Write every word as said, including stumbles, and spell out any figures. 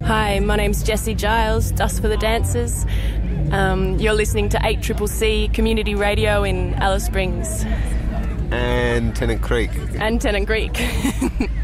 Hi, my name's Jessie Giles, Dust for the Dancers. Um, you're listening to eight C C C Community Radio in Alice Springs. And Tennant Creek. And Tennant Creek.